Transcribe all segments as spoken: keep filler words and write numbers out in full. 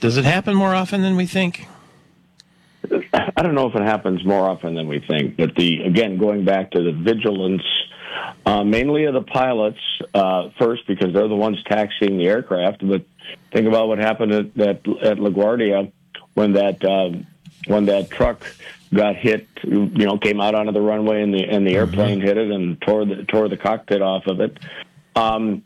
Does it happen more often than we think? I don't know if it happens more often than we think, but the again, going back to the vigilance, uh, mainly of the pilots, uh, first, because they're the ones taxiing the aircraft, but think about what happened at, at, at LaGuardia when that uh, when that truck got hit, you know, came out onto the runway and the and the mm-hmm. airplane hit it and tore the tore the cockpit off of it. Um,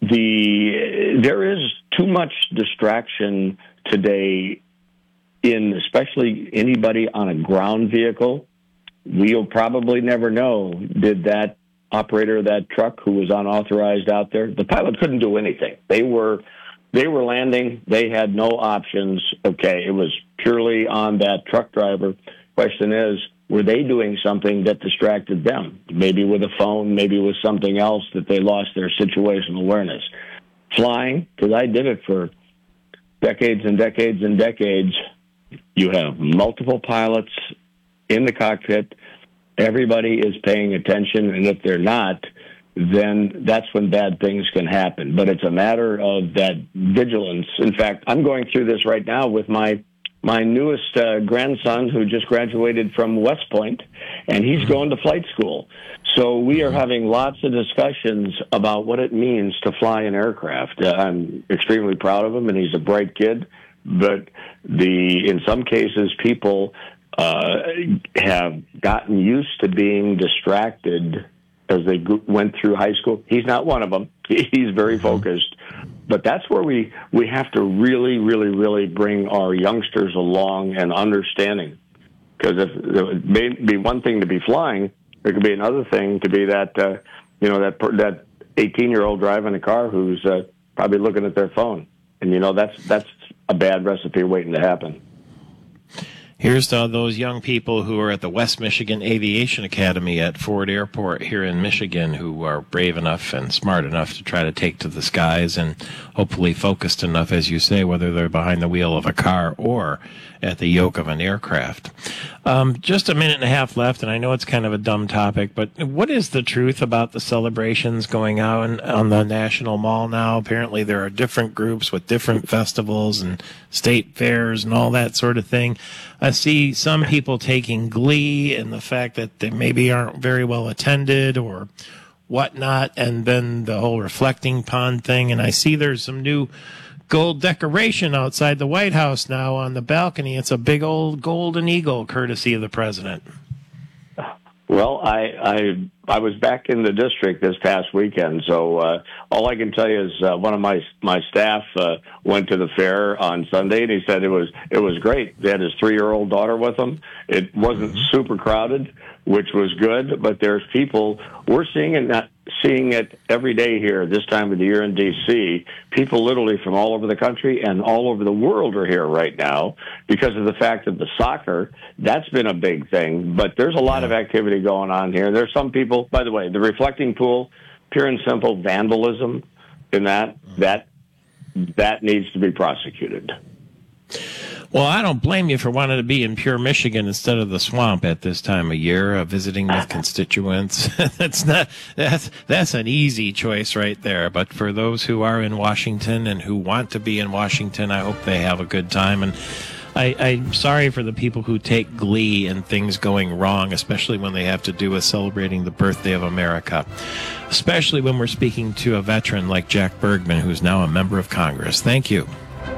the there is too much distraction today in especially anybody on a ground vehicle. We'll probably never know, did that operator of that truck who was unauthorized out there, the pilot couldn't do anything. They were they were landing. They had no options. Okay, it was purely on that truck driver. Question is, were they doing something that distracted them? Maybe with a phone, maybe with something else that they lost their situational awareness. Flying, because I did it for decades and decades and decades. You have multiple pilots in the cockpit. Everybody is paying attention, and if they're not, then that's when bad things can happen. But it's a matter of that vigilance. In fact, I'm going through this right now with my my newest uh, grandson, who just graduated from West Point, and he's going to flight school. So we are having lots of discussions about what it means to fly an aircraft. Uh, I'm extremely proud of him, and he's a bright kid. But the in some cases, people uh, have gotten used to being distracted as they go- went through high school. He's not one of them. He's very focused. But that's where we, we have to really, really, really bring our youngsters along and understanding. Because if it may be one thing to be flying, it could be another thing to be that, uh, you know, that that eighteen-year-old driving a car who's uh, probably looking at their phone. And, you know, that's that's a bad recipe waiting to happen. Here's to those young people who are at the West Michigan Aviation Academy at Ford Airport here in Michigan who are brave enough and smart enough to try to take to the skies and hopefully focused enough, as you say, whether they're behind the wheel of a car or at the yoke of an aircraft. Um, just a minute and a half left, and I know it's kind of a dumb topic, but what is the truth about the celebrations going on on the National Mall now? Apparently there are different groups with different festivals and state fairs and all that sort of thing. I see some people taking glee in the fact that they maybe aren't very well attended or whatnot, and then the whole reflecting pond thing. And I see there's some new gold decoration outside the White House now on the balcony. It's a big old golden eagle, courtesy of the president. Well, I I, I was back in the district this past weekend, so uh, all I can tell you is uh, one of my my staff uh, went to the fair on Sunday, and he said it was it was great. They had his three-year-old daughter with them. It wasn't mm-hmm. super crowded, which was good, but there's people. We're seeing it not seeing it every day here this time of the year in D C. People literally from all over the country and all over the world are here right now because of the fact that the soccer, that's been a big thing. But there's a lot of activity going on here. There's some people, by the way, the reflecting pool, pure and simple vandalism in that, that, that needs to be prosecuted. Well, I don't blame you for wanting to be in pure Michigan instead of the swamp at this time of year, uh, visiting with constituents. that's not that's that's an easy choice right there. But for those who are in Washington and who want to be in Washington, I hope they have a good time. And I, I'm sorry for the people who take glee in things going wrong, especially when they have to do with celebrating the birthday of America, especially when we're speaking to a veteran like Jack Bergman, who's now a member of Congress. Thank you.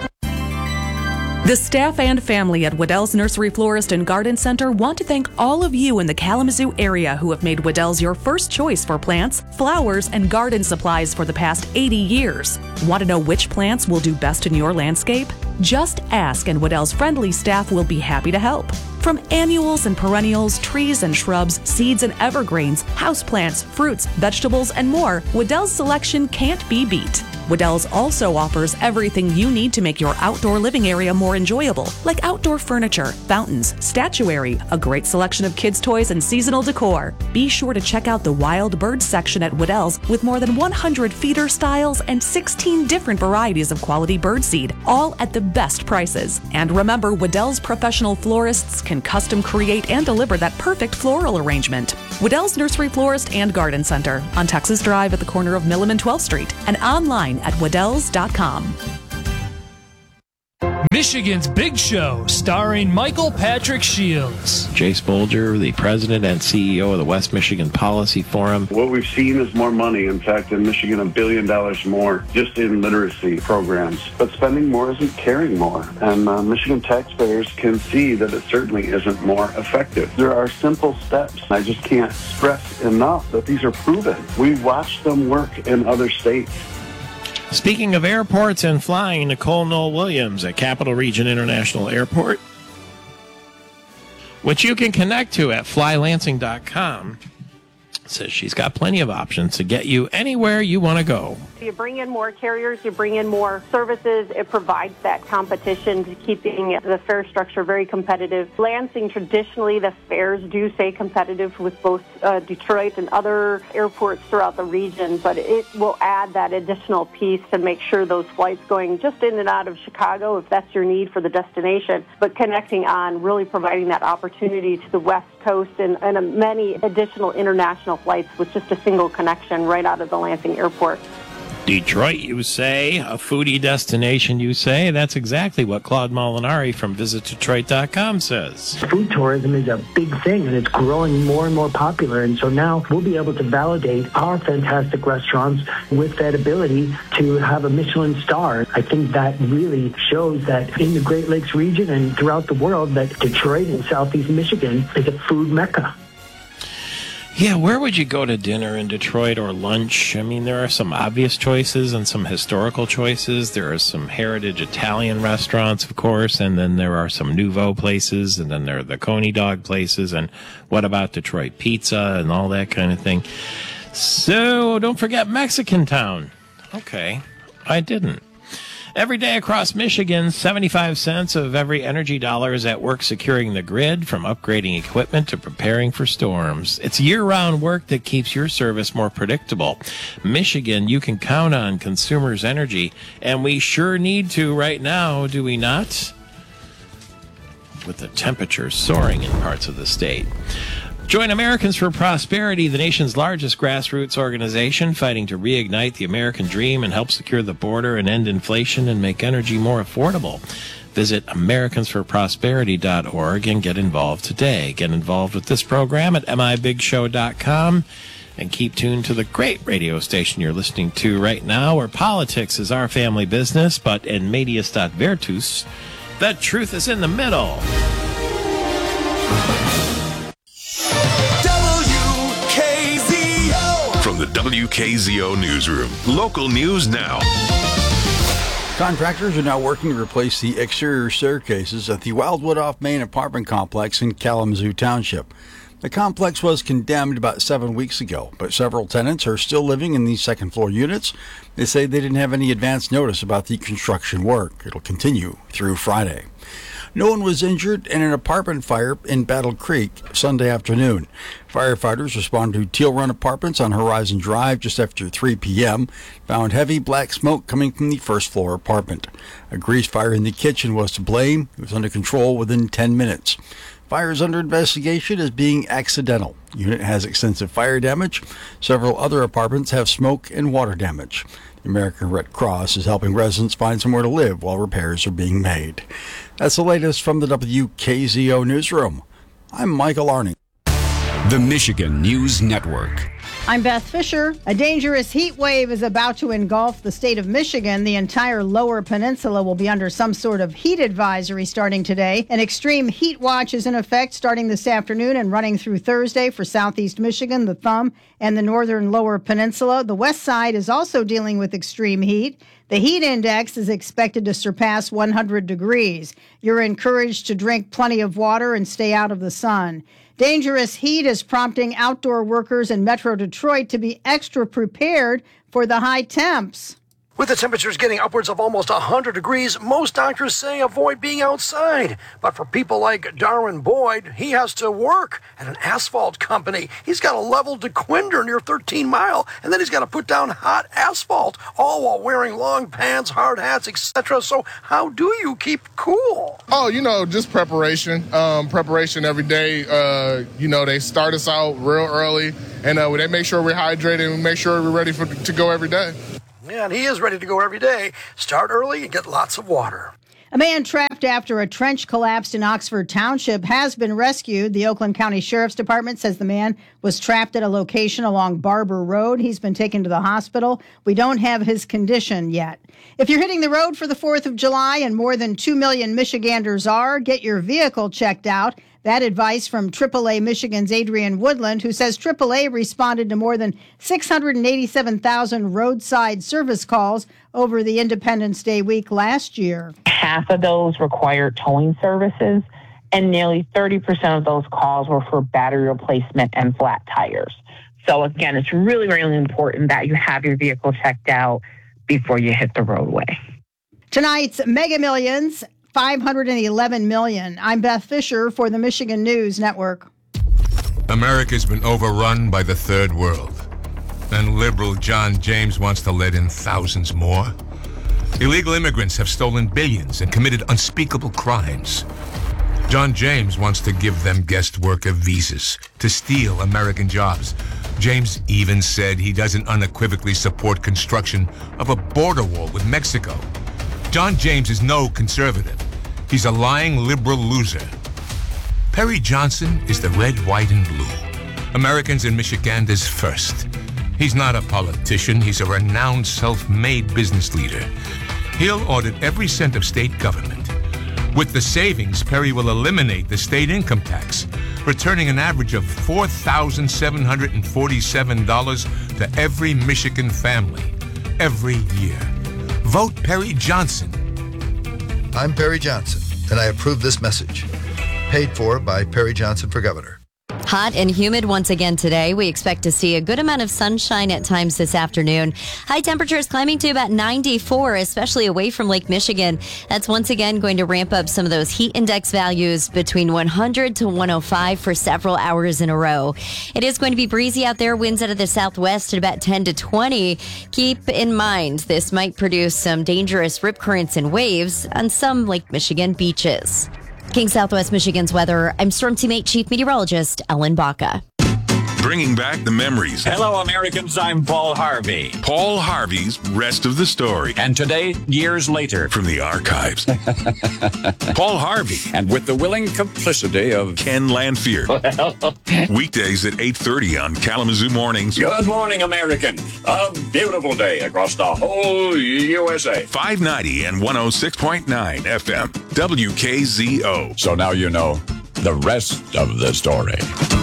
The staff and family at Waddell's Nursery Florist and Garden Center want to thank all of you in the Kalamazoo area who have made Waddell's your first choice for plants, flowers, and garden supplies for the past eighty years. Want to know which plants will do best in your landscape? Just ask and Waddell's friendly staff will be happy to help. From annuals and perennials, trees and shrubs, seeds and evergreens, houseplants, fruits, vegetables, and more, Waddell's selection can't be beat. Waddell's also offers everything you need to make your outdoor living area more enjoyable, like outdoor furniture, fountains, statuary, a great selection of kids' toys, and seasonal decor. Be sure to check out the wild birds section at Waddell's with more than one hundred feeder styles and sixteen different varieties of quality birdseed, all at the best prices. And remember, Waddell's professional florists can custom create and deliver that perfect floral arrangement. Waddell's Nursery Florist and Garden Center on Texas Drive at the corner of Milliman twelfth Street and online at waddells dot com. Michigan's Big Show, starring Michael Patrick Shields. Jace Bolger, the president and C E O of the West Michigan Policy Forum. What we've seen is more money. In fact, in Michigan, a billion dollars more just in literacy programs. But spending more isn't caring more. And uh, Michigan taxpayers can see that it certainly isn't more effective. There are simple steps. I just can't stress enough that these are proven. We watch them work in other states. Speaking of airports and flying, Nicole Noel Williams at Capital Region International Airport, which you can connect to at fly lansing dot com, says she's got plenty of options to get you anywhere you want to go. You bring in more carriers, you bring in more services. It provides that competition to keeping the fare structure very competitive. Lansing, traditionally, the fares do stay competitive with both uh, Detroit and other airports throughout the region, but it will add that additional piece to make sure those flights going just in and out of Chicago, if that's your need for the destination, but connecting on, really providing that opportunity to the West Coast and, and many additional international flights with just a single connection right out of the Lansing airport. Detroit, you say, a foodie destination, you say. That's exactly what Claude Molinari from visit detroit dot com says. Food tourism is a big thing, and it's growing more and more popular. And so now we'll be able to validate our fantastic restaurants with that ability to have a Michelin star. I think that really shows that in the Great Lakes region and throughout the world, that Detroit and Southeast Michigan is a food mecca. Yeah, where would you go to dinner in Detroit or lunch? I mean, there are some obvious choices and some historical choices. There are some heritage Italian restaurants, of course, and then there are some nouveau places, and then there are the Coney Dog places, and what about Detroit pizza and all that kind of thing? So don't forget Mexican Town. Okay, I didn't. Every day across Michigan, seventy-five cents of every energy dollar is at work securing the grid, from upgrading equipment to preparing for storms. It's year-round work that keeps your service more predictable. Michigan, you can count on consumers' energy, and we sure need to right now, do we not? With the temperatures soaring in parts of the state. Join Americans for Prosperity, the nation's largest grassroots organization, fighting to reignite the American dream and help secure the border and end inflation and make energy more affordable. Visit americans for prosperity dot org and get involved today. Get involved with this program at m i big show dot com and keep tuned to the great radio station you're listening to right now, where politics is our family business, but in medias stat virtus, the truth is in the middle. The W K Z O Newsroom. Local news now. Contractors are now working to replace the exterior staircases at the Wildwood off Main apartment complex in Kalamazoo Township. The complex was condemned about seven weeks ago, but several tenants are still living in these second floor units. They say they didn't have any advance notice about the construction work. It'll continue through Friday. No one was injured in an apartment fire in Battle Creek Sunday afternoon. Firefighters responded to Teal Run Apartments on Horizon Drive just after three p.m. Found heavy black smoke coming from the first floor apartment. A grease fire in the kitchen was to blame. It was under control within ten minutes. Fire is under investigation as being accidental. The unit has extensive fire damage. Several other apartments have smoke and water damage. The American Red Cross is helping residents find somewhere to live while repairs are being made. That's the latest from the W K Z O Newsroom. I'm Michael Arning. The Michigan News Network. I'm Beth Fisher. A dangerous heat wave is about to engulf the state of Michigan. The entire lower peninsula will be under some sort of heat advisory starting today. An extreme heat watch is in effect starting this afternoon and running through Thursday for southeast Michigan, the Thumb, and the northern lower peninsula. The west side is also dealing with extreme heat. The heat index is expected to surpass one hundred degrees. You're encouraged to drink plenty of water and stay out of the sun. Dangerous heat is prompting outdoor workers in Metro Detroit to be extra prepared for the high temps. With the temperatures getting upwards of almost one hundred degrees, most doctors say avoid being outside. But for people like Darwin Boyd, he has to work at an asphalt company. He's got a level DeQuinder near thirteen mile, and then he's got to put down hot asphalt, all while wearing long pants, hard hats, et cetera. So how do you keep cool? Oh, you know, just preparation. Um, preparation every day. Uh, you know, they start us out real early, and uh, they make sure we're hydrated and make sure we're ready for to go every day. Yeah, and he is ready to go every day. Start early and get lots of water. A man trapped after a trench collapsed in Oxford Township has been rescued. The Oakland County Sheriff's Department says the man was trapped at a location along Barber Road. He's been taken to the hospital. We don't have his condition yet. If you're hitting the road for the fourth of July, and more than two million Michiganders are, get your vehicle checked out. That advice from triple A Michigan's Adrian Woodland, who says triple A responded to more than six hundred eighty-seven thousand roadside service calls over the Independence Day week last year. Half of those required towing services, and nearly thirty percent of those calls were for battery replacement and flat tires. So again, it's really, really important that you have your vehicle checked out before you hit the roadway. Tonight's Mega Millions, five hundred eleven million dollars. I'm Beth Fisher for the Michigan News Network. America's been overrun by the third world, and liberal John James wants to let in thousands more. Illegal immigrants have stolen billions and committed unspeakable crimes. John James wants to give them guest worker visas to steal American jobs. James even said he doesn't unequivocally support construction of a border wall with Mexico. John James is no conservative. He's a lying liberal loser. Perry Johnson is the red, white, and blue. Americans and Michiganders first. He's not a politician. He's a renowned self-made business leader. He'll audit every cent of state government. With the savings, Perry will eliminate the state income tax, returning an average of four thousand seven hundred forty-seven dollars to every Michigan family every year. Vote Perry Johnson. I'm Perry Johnson, and I approve this message. Paid for by Perry Johnson for Governor. Hot and humid once again today. We expect to see a good amount of sunshine at times this afternoon. High temperatures climbing to about ninety-four, especially away from Lake Michigan. That's once again going to ramp up some of those heat index values between one hundred to one oh five for several hours in a row. It is going to be breezy out there. Winds out of the southwest at about ten to twenty. Keep in mind, this might produce some dangerous rip currents and waves on some Lake Michigan beaches. King Southwest Michigan's weather. I'm Storm Teammate Chief Meteorologist Ellen Baca. Bringing back the memories. Hello, Americans. I'm Paul Harvey. Paul Harvey's Rest of the Story. And today, years later. From the archives. Paul Harvey. And with the willing complicity of Ken Lanfear. Well. Weekdays at eight thirty on Kalamazoo Mornings. Good morning, American. A beautiful day across the whole U S A. five ninety and one oh six point nine F M. W K Z O. So now you know the rest of the story.